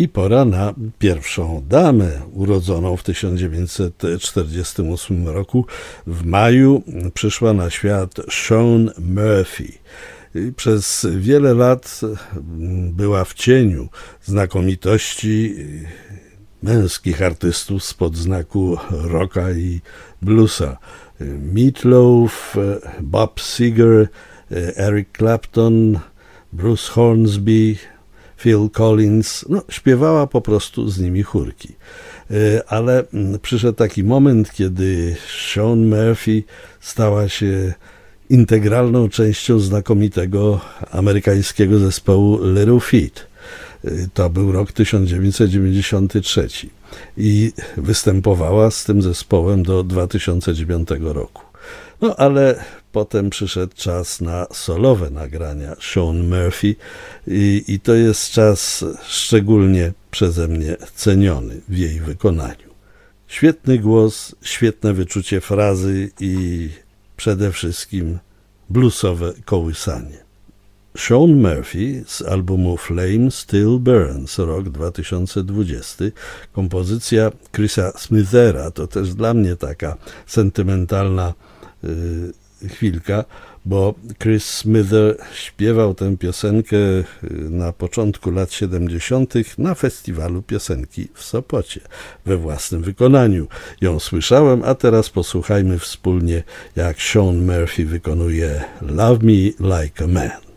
I pora na pierwszą damę urodzoną w 1948 roku. W maju przyszła na świat Shaun Murphy. Przez wiele lat była w cieniu znakomitości męskich artystów spod znaku rocka i bluesa. Meat Loaf, Bob Seger, Eric Clapton, Bruce Hornsby, Phil Collins, śpiewała po prostu z nimi chórki. Ale przyszedł taki moment, kiedy Shaun Murphy stała się integralną częścią znakomitego amerykańskiego zespołu Little Feat. To był rok 1993 i występowała z tym zespołem do 2009 roku. Ale potem przyszedł czas na solowe nagrania Shaun Murphy i to jest czas szczególnie przeze mnie ceniony w jej wykonaniu. Świetny głos, świetne wyczucie frazy i przede wszystkim bluesowe kołysanie. Shaun Murphy z albumu Flame Still Burns, rok 2020. Kompozycja Chrisa Smithera to też dla mnie taka sentymentalna chwilka, bo Chris Smither śpiewał tę piosenkę na początku lat 70. na festiwalu piosenki w Sopocie we własnym wykonaniu. Ją słyszałem, a teraz posłuchajmy wspólnie, jak Shaun Murphy wykonuje Love Me Like a Man.